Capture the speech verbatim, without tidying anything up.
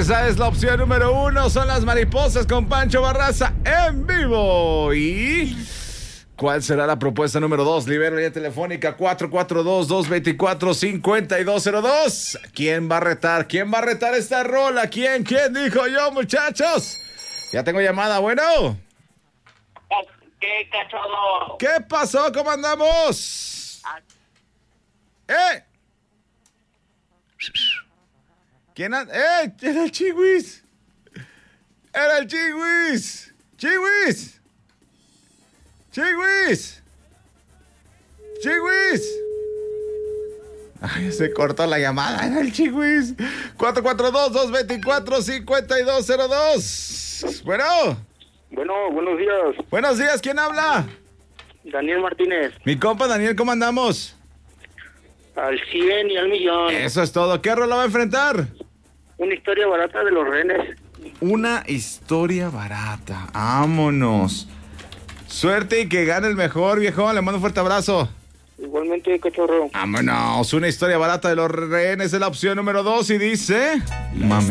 Esa es la opción número uno. Son las mariposas con Pancho Barraza en vivo. ¿Y cuál será la propuesta número dos? Libero vía telefónica cuatro cuatro dos, dos dos cuatro, cinco dos cero dos. ¿Quién va a retar? ¿Quién va a retar esta rola? ¿Quién? ¿Quién dijo yo, muchachos? Ya tengo llamada, bueno. ¿Qué cachorro? ¿Qué pasó? ¿Cómo andamos? ¡Eh! ¿Quién anda? ¡Eh! Era el Chiwis. Era el Chiwis. Chiwis. Chiwis. Chiwis. Ay, se cortó la llamada. Era el Chiwis. cuatro cuatro dos, dos dos cuatro, cinco dos cero dos. Bueno. Bueno, buenos días. Buenos días. ¿Quién habla? Daniel Martínez. Mi compa Daniel, ¿cómo andamos? Al cien y al millón. Eso es todo. ¿Qué rola va a enfrentar? Una historia barata de los rehenes. Una historia barata. Vámonos. Suerte y que gane el mejor, viejo. Le mando un fuerte abrazo. Igualmente, cachorro. Vámonos. Una historia barata de los rehenes es la opción número dos y dice... Mame.